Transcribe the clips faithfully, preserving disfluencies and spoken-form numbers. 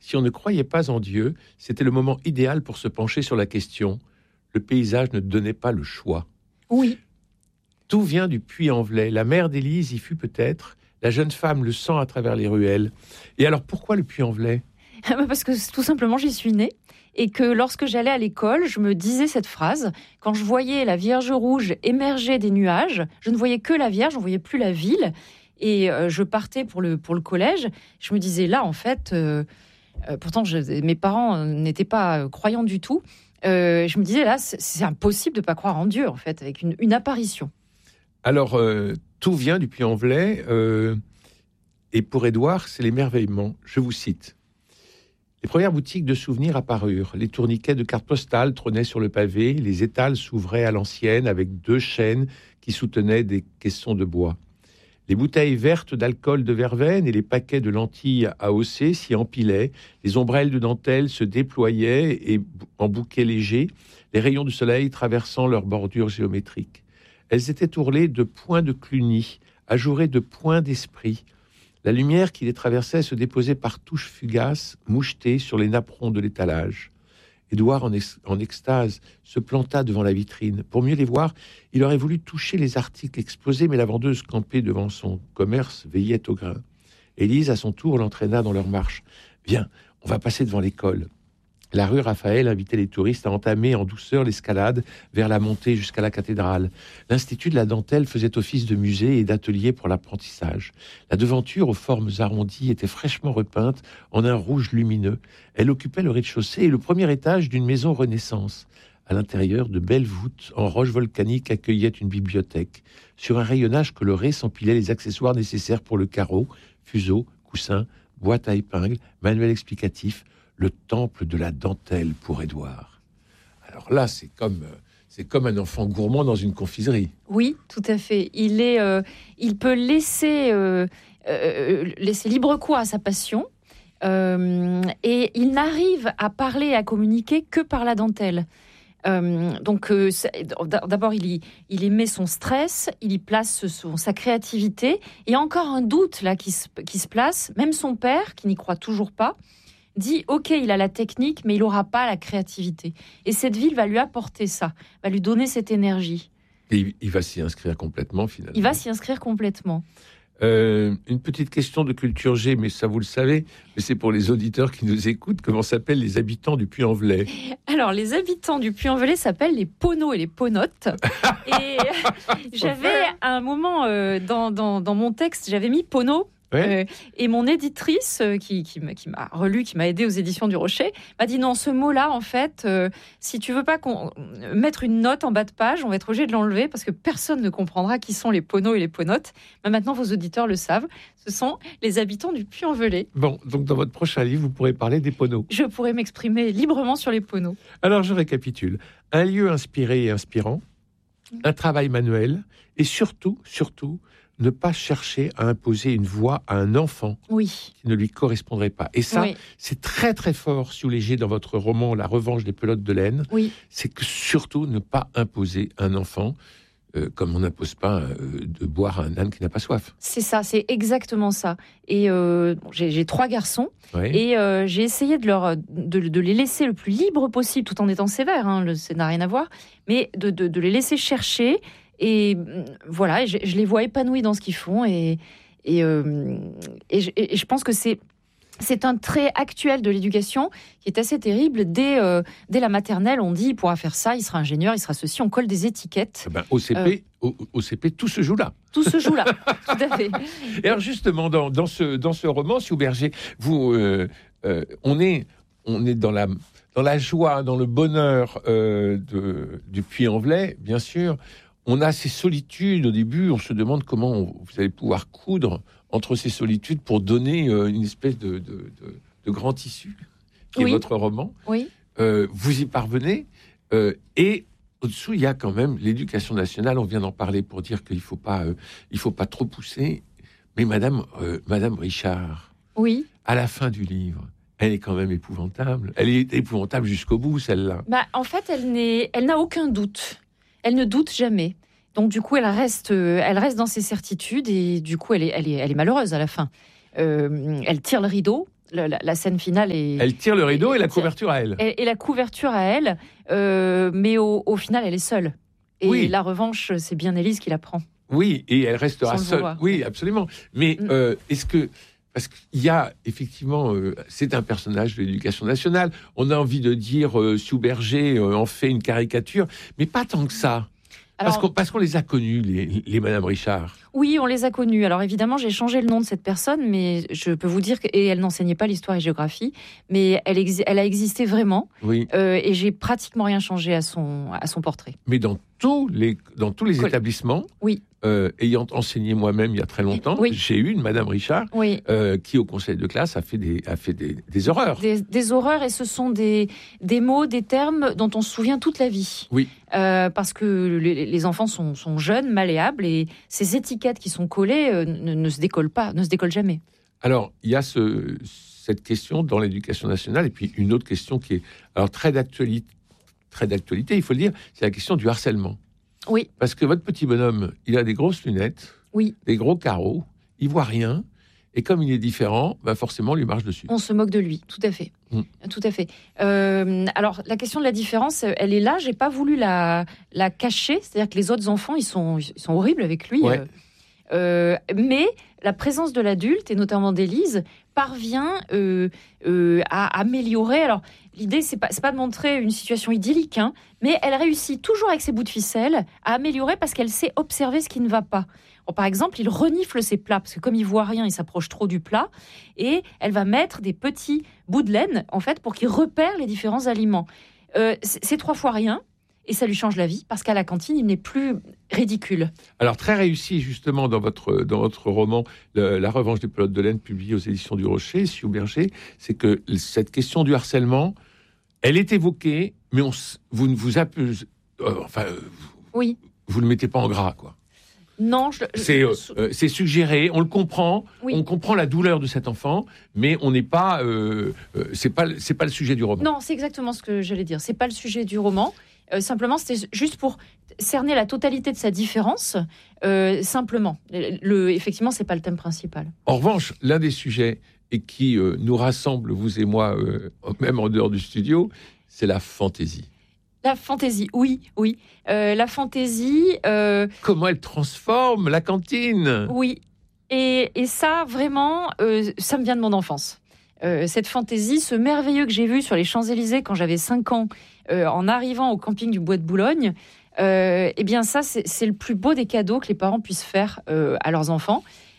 Si on ne croyait pas en Dieu, c'était le moment idéal pour se pencher sur la question. Le paysage ne donnait pas le choix. Oui. Tout vient du Puy-en-Velay. La mère d'Élise y fut peut-être. La jeune femme le sent à travers les ruelles. Et alors, pourquoi le Puy-en-Velay ? Parce que tout simplement, j'y suis née. Et que lorsque j'allais à l'école, je me disais cette phrase. Quand je voyais la Vierge rouge émerger des nuages, je ne voyais que la Vierge, je ne voyais plus la ville. Et euh, je partais pour le, pour le collège. Je me disais là, en fait, euh, euh, pourtant, je, mes parents n'étaient pas croyants du tout. Euh, je me disais là, c'est, c'est impossible de ne pas croire en Dieu, en fait, avec une, une apparition. Alors, euh, tout vient du Puy-en-Velay. Euh, et pour Édouard, c'est l'émerveillement. Je vous cite. Les premières boutiques de souvenirs apparurent. Les tourniquets de cartes postales trônaient sur le pavé. Les étals s'ouvraient à l'ancienne avec deux chaînes qui soutenaient des caissons de bois. Les bouteilles vertes d'alcool de verveine et les paquets de lentilles à hausser s'y empilaient. Les ombrelles de dentelle se déployaient et, en bouquets légers, les rayons du soleil traversant leurs bordures géométriques. Elles étaient ourlées de points de Cluny, ajourées de points d'esprit. La lumière qui les traversait se déposait par touches fugaces, mouchetées sur les napperons de l'étalage. Édouard, en, ex- en extase, se planta devant la vitrine. Pour mieux les voir, il aurait voulu toucher les articles exposés, mais la vendeuse campée devant son commerce veillait au grain. Élise, à son tour, l'entraîna dans leur marche. « Viens, on va passer devant l'école. » La rue Raphaël invitait les touristes à entamer en douceur l'escalade vers la montée jusqu'à la cathédrale. L'Institut de la dentelle faisait office de musée et d'atelier pour l'apprentissage. La devanture aux formes arrondies était fraîchement repeinte en un rouge lumineux. Elle occupait le rez-de-chaussée et le premier étage d'une maison Renaissance. À l'intérieur, de belles voûtes en roche volcanique accueillaient une bibliothèque. Sur un rayonnage coloré s'empilaient les accessoires nécessaires pour le carreau, fuseau, coussin, boîte à épingles, manuel explicatif, le temple de la dentelle pour Édouard. Alors là, c'est comme, c'est comme un enfant gourmand dans une confiserie. Oui, tout à fait. Il, est, euh, il peut laisser, euh, euh, laisser libre cours à sa passion euh, et il n'arrive à parler et à communiquer que par la dentelle. Euh, donc, euh, d'abord, il, y, il y met son stress, il y place son, sa créativité. Il y a encore un doute là qui se, qui se place. Même son père, qui n'y croit toujours pas, dit « Ok, il a la technique, mais il n'aura pas la créativité. » Et cette ville va lui apporter ça, va lui donner cette énergie. Et il, il va s'y inscrire complètement, finalement. Il va s'y inscrire complètement. Euh, une petite question de culture G, mais ça vous le savez, mais c'est pour les auditeurs qui nous écoutent. Comment s'appellent les habitants du Puy-en-Velay ? Alors, les habitants du Puy-en-Velay s'appellent les Poneaux et les Ponotes. Et j'avais, à un moment, euh, dans, dans, dans mon texte, j'avais mis Poneaux. Ouais. Euh, et mon éditrice, euh, qui, qui, qui m'a relu, qui m'a aidé aux éditions du Rocher, m'a dit non, ce mot-là, en fait, euh, si tu veux pas qu'on mettre une note en bas de page, on va être obligé de l'enlever parce que personne ne comprendra qui sont les Poneaux et les Ponotes. Mais maintenant, vos auditeurs le savent, ce sont les habitants du Puy-en-Velay. Bon, donc dans votre prochain livre, vous pourrez parler des Poneaux. Je pourrais m'exprimer librement sur les Poneaux. Alors, je récapitule. Un lieu inspiré et inspirant, un travail manuel, et surtout, surtout, ne pas chercher à imposer une voix à un enfant oui. qui ne lui correspondrait pas. Et ça, oui. c'est très très fort sous léger dans votre roman La revanche des pelotes de laine. Oui. C'est que surtout ne pas imposer un enfant, euh, comme on n'impose pas euh, de boire à un âne qui n'a pas soif. C'est ça, c'est exactement ça. Et euh, bon, j'ai, j'ai trois garçons, oui. et euh, j'ai essayé de, leur, de, de les laisser le plus libre possible, tout en étant sévère, hein, le, ça n'a rien à voir, mais de, de, de les laisser chercher. Et voilà, je, je les vois épanouis dans ce qu'ils font et, et, euh, et, je, et je pense que c'est, c'est un trait actuel de l'éducation qui est assez terrible. Dès, euh, dès la maternelle, on dit il pourra faire ça, il sera ingénieur, il sera ceci, on colle des étiquettes. Ben, au C P, euh, au, au C P, tout se joue là. Tout se joue là, tout à fait. Et alors justement, dans, dans, ce, dans ce roman, Sue Berger, vous, euh, euh, on, est, on est dans la... dans la joie, dans le bonheur euh, de, du Puy-en-Velay, bien sûr. On a ces solitudes au début, on se demande comment on, vous allez pouvoir coudre entre ces solitudes pour donner euh, une espèce de, de, de, de grand tissu, qui oui. est votre roman. Oui. Euh, vous y parvenez. Euh, et au-dessous, il y a quand même l'éducation nationale, on vient d'en parler pour dire qu'il ne faut pas, euh, il faut pas trop pousser. Mais Madame, euh, Madame Richard, oui. à la fin du livre, elle est quand même épouvantable. Elle est épouvantable jusqu'au bout, celle-là. Bah, en fait, elle, n'est, elle n'a aucun doute. Elle ne doute jamais. Donc, du coup, elle reste, elle reste dans ses certitudes et du coup, elle est, elle est, elle est malheureuse à la fin. Euh, elle tire le rideau La, la, la scène finale est... Elle tire le rideau et la couverture à elle. Et, et la couverture à elle, euh, mais au, au final, elle est seule. Et oui. la revanche, c'est bien Élise qui la prend. Oui, et elle restera seule. Vouloir. Oui, absolument. Mais mm. euh, est-ce que... Parce qu'il y a, effectivement, euh, c'est un personnage de l'éducation nationale. On a envie de dire, euh, Souberger euh, en fait une caricature, mais pas tant que ça. Alors, parce, qu'on, parce qu'on les a connus, les, les Madame Richard. Oui, on les a connus. Alors évidemment, j'ai changé le nom de cette personne, mais je peux vous dire que et elle n'enseignait pas l'histoire et géographie, mais elle, exi- elle a existé vraiment. Oui. Euh, et j'ai pratiquement rien changé à son à son portrait. Mais dans tous les dans tous les Col- établissements. Oui. Euh, ayant enseigné moi-même il y a très longtemps, oui. j'ai eu une Madame Richard oui. euh, qui, au conseil de classe, a fait des, a fait des, des horreurs. Des, des horreurs, et ce sont des, des mots, des termes dont on se souvient toute la vie. Oui. Euh, parce que les, les enfants sont, sont jeunes, malléables, et ces étiquettes qui sont collées euh, ne, ne se décollent pas, ne se décollent jamais. Alors, il y a ce, cette question dans l'éducation nationale, et puis une autre question qui est alors, très d'actualité, très d'actualité, il faut le dire, c'est la question du harcèlement. Oui. Parce que votre petit bonhomme, il a des grosses lunettes, oui. des gros carreaux, il voit rien, et comme il est différent, bah forcément, on lui marche dessus. On se moque de lui, tout à fait. Mmh. Tout à fait. Euh, alors, la question de la différence, elle est là, j'ai pas voulu la, la cacher, c'est-à-dire que les autres enfants, ils sont, ils sont horribles avec lui. Ouais. Euh, mais la présence de l'adulte, et notamment d'Élise, parvient euh, euh, à améliorer. Alors, l'idée, c'est pas, c'est pas de montrer une situation idyllique, hein, mais elle réussit toujours avec ses bouts de ficelle à améliorer parce qu'elle sait observer ce qui ne va pas. Alors, par exemple, il renifle ses plats parce que comme il voit rien, il s'approche trop du plat, et elle va mettre des petits bouts de laine en fait pour qu'il repère les différents aliments. Euh, c'est, c'est trois fois rien. Et ça lui change la vie, parce qu'à la cantine, il n'est plus ridicule. Alors, très réussi, justement, dans votre, dans votre roman, le, La revanche des pelotes de laine, publié aux éditions du Rocher, Souberger, c'est que cette question du harcèlement, elle est évoquée, mais on, vous ne vous appelez... Euh, enfin, oui. Vous ne le mettez pas en gras, quoi. Non, je, c'est, je, euh, euh, c'est suggéré, on le comprend, oui. on comprend la douleur de cet enfant, mais on n'est pas... Euh, euh, c'est pas, c'est pas le sujet du roman. Non, c'est exactement ce que j'allais dire. C'est pas le sujet du roman. Euh, simplement, c'était juste pour cerner la totalité de sa différence. Euh, simplement, le, le, effectivement, c'est pas le thème principal. En revanche, l'un des sujets et qui euh, nous rassemble, vous et moi, euh, même en dehors du studio, c'est la fantaisie. La fantaisie, oui, oui. Euh, la fantaisie. Euh... Comment elle transforme la cantine. Oui. Et, et ça, vraiment, euh, ça me vient de mon enfance. Euh, cette fantaisie, ce merveilleux que j'ai vu sur les Champs-Élysées quand j'avais cinq ans, euh, en arrivant au camping du Bois de Boulogne, euh, eh bien ça, c'est, c'est le plus beau des cadeaux que les parents puissent faire euh, à leurs enfants.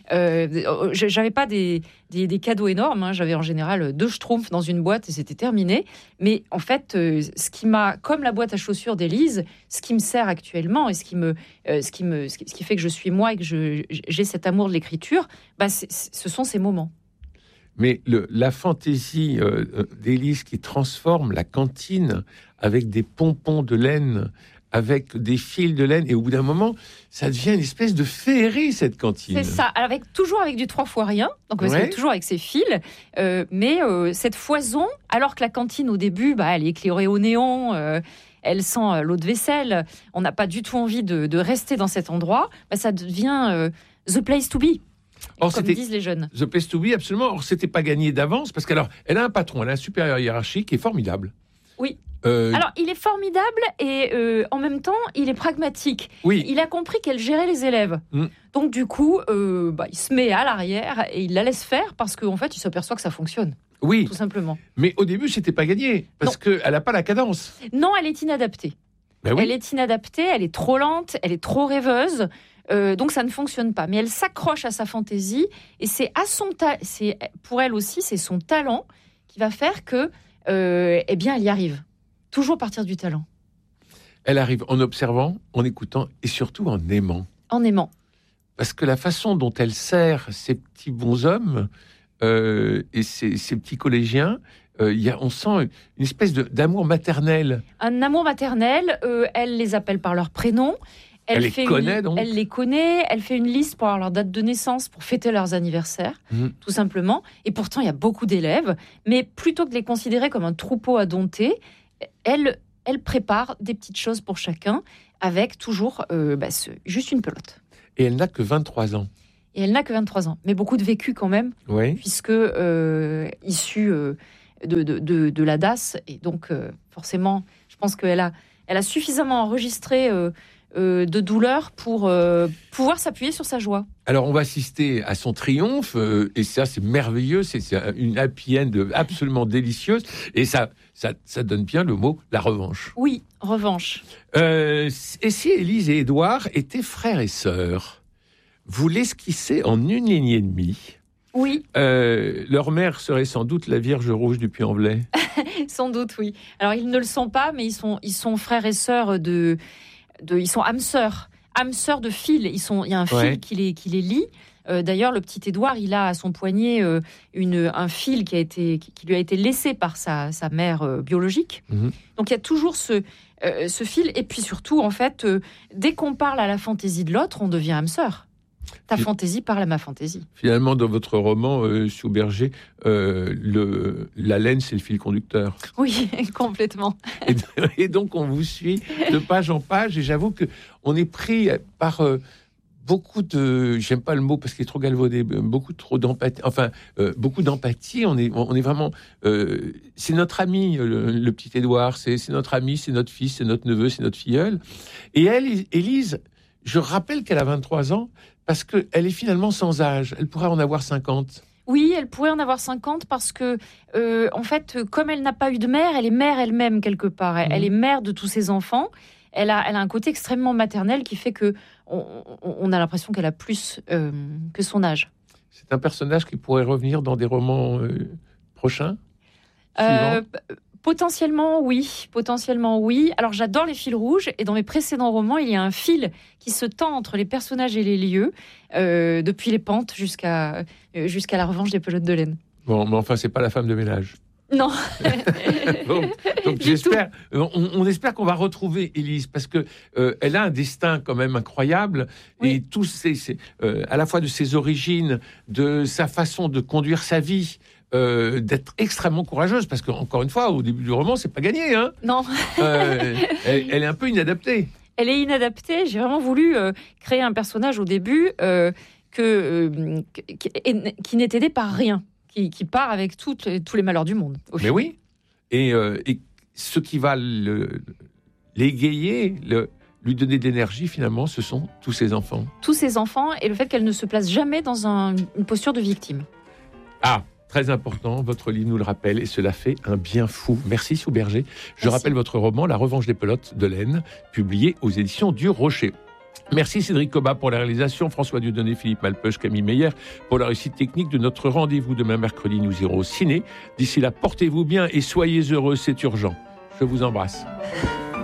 Euh, j'avais pas des, des, des cadeaux énormes, hein. J'avais en général deux schtroumpfs dans une boîte et c'était terminé. Mais en fait, euh, ce qui m'a, comme la boîte à chaussures d'Élise, ce qui me sert actuellement et ce qui me, euh, ce qui me, ce qui, ce qui fait que je suis moi et que je, j'ai cet amour de l'écriture, bah, c'est, ce sont ces moments. Mais le, la fantaisie euh, d'Élise qui transforme la cantine avec des pompons de laine, avec des fils de laine, et au bout d'un moment, ça devient une espèce de féerie, cette cantine. C'est ça, avec, toujours avec du trois fois rien, donc ouais. toujours avec ses fils, euh, mais euh, cette foison, alors que la cantine, au début, bah, elle est éclairée au néon, euh, elle sent l'eau de vaisselle, on n'a pas du tout envie de, de rester dans cet endroit, bah, ça devient euh, the place to be. Or, comme disent les jeunes. The place to be, absolument. Or, c'était pas gagné d'avance, parce qu'alors, elle a un patron, elle a un supérieur hiérarchique qui est formidable. Oui. Euh... Alors, il est formidable et euh, en même temps, il est pragmatique. Oui. Il a compris qu'elle gérait les élèves. Mm. Donc, du coup, euh, bah, il se met à l'arrière et il la laisse faire parce qu'en fait, il s'aperçoit que ça fonctionne. Oui. Tout simplement. Mais au début, c'était pas gagné parce qu'elle n'a pas la cadence. Non, elle est inadaptée. Ben oui. Elle est inadaptée, elle est trop lente, elle est trop rêveuse. Euh, donc ça ne fonctionne pas, mais elle s'accroche à sa fantaisie et c'est à son ta- c'est pour elle aussi c'est son talent qui va faire que euh, eh bien elle y arrive. Toujours partir du talent. Elle arrive en observant, en écoutant et surtout en aimant. En aimant. Parce que la façon dont elle sert ces petits bonshommes euh, et ces, ces petits collégiens, euh, y a, on sent une espèce de, d'amour maternel. Un amour maternel. Euh, elle les appelle par leur prénom. Elle, elle les fait connaît, une, donc Elle les connaît, elle fait une liste pour avoir leur date de naissance, pour fêter leurs anniversaires, mmh. tout simplement. Et pourtant, il y a beaucoup d'élèves. Mais plutôt que de les considérer comme un troupeau à dompter, elle, elle prépare des petites choses pour chacun, avec toujours euh, bah, ce, juste une pelote. Et elle n'a que vingt-trois ans. et elle n'a que vingt-trois ans. Mais beaucoup de vécu quand même, Oui. puisque euh, issue euh, de, de, de, de la D A S. Et donc, euh, forcément, je pense qu'elle a, elle a suffisamment enregistré euh, euh, de douleur pour euh, pouvoir s'appuyer sur sa joie. Alors, on va assister à son triomphe, euh, et ça, c'est merveilleux, c'est, c'est une happy end absolument délicieuse, et ça, ça, ça donne bien le mot la revanche. Oui, revanche. Euh, et si Élise et Édouard étaient frères et sœurs, vous l'esquissez en une ligne et demie. Oui. Euh, leur mère serait sans doute la Vierge Rouge du Puy-en-Velay. Sans doute, oui. Alors, ils ne le sont pas, mais ils sont, ils sont frères et sœurs de... de ils sont âmes sœurs. âmes sœurs de fil. Ils sont, il y a un fil Ouais. qui les, qui les lie. Euh, d'ailleurs, le petit Édouard, il a à son poignet euh, une, un fil qui, a été, qui, qui lui a été laissé par sa, sa mère euh, biologique. Mhm. Donc, il y a toujours ce, euh, ce fil. Et puis surtout, en fait, euh, dès qu'on parle à la fantaisie de l'autre, on devient âme sœur. Ta Fi- fantaisie parle à ma fantaisie. Finalement, dans votre roman, euh, Souberger, euh, le, la laine, c'est le fil conducteur. Oui, complètement. Et, et donc, on vous suit de page en page. Et j'avoue que on est pris par euh, beaucoup de... J'aime pas le mot parce qu'il est trop galvaudé. Beaucoup trop d'empathie. Enfin, euh, beaucoup d'empathie. On est, on est vraiment... Euh, c'est notre ami, le, le petit Édouard. C'est, c'est notre ami, c'est notre fils, c'est notre neveu, c'est notre filleul. Et elle, Élise, je rappelle qu'elle a vingt-trois ans parce qu'elle est finalement sans âge. Elle pourrait en avoir cinquante. Oui, elle pourrait en avoir cinquante parce que, euh, en fait, comme elle n'a pas eu de mère, elle est mère elle-même quelque part. Elle, Mmh. elle est mère de tous ses enfants. Elle a, elle a un côté extrêmement maternel qui fait que on, on- on a l'impression qu'elle a plus euh, que son âge. C'est un personnage qui pourrait revenir dans des romans euh, prochains. Euh, suivants. p- potentiellement, oui. Potentiellement, oui. Alors, j'adore les fils rouges. Et dans mes précédents romans, il y a un fil qui se tend entre les personnages et les lieux, euh, depuis les pentes jusqu'à euh, jusqu'à la revanche des pelotes de laine. Bon, mais enfin, c'est pas la femme de ménage. Non. donc, donc Du j'espère, on, on espère qu'on va retrouver Élise parce que euh, elle a un destin quand même incroyable Oui. et tous ces, ces, euh, à la fois de ses origines, de sa façon de conduire sa vie, euh, d'être extrêmement courageuse parce que encore une fois, au début du roman, c'est pas gagné, hein. Non. Euh, elle, elle est un peu inadaptée. Elle est inadaptée. J'ai vraiment voulu euh, créer un personnage au début euh, que, euh, qui, qui n'est aidé par rien, qui, qui part avec toutes les- tous les malheurs du monde. au Mais final. oui. Et, euh, et ce qui va le, l'égayer, le, lui donner de l'énergie, finalement, ce sont tous ses enfants. Tous ses enfants et le fait qu'elle ne se place jamais dans un- une posture de victime. Ah, très important, votre livre nous le rappelle, et cela fait un bien fou. Merci Souberger. Je Merci. rappelle votre roman, La revanche des pelotes de laine, publié aux éditions du Rocher. Merci Cédric Cobat pour la réalisation, François Dieudonné, Philippe Malpeuch, Camille Meyer pour la réussite technique de notre rendez-vous demain mercredi. Nous irons au ciné. D'ici là, portez-vous bien et soyez heureux, c'est urgent. Je vous embrasse.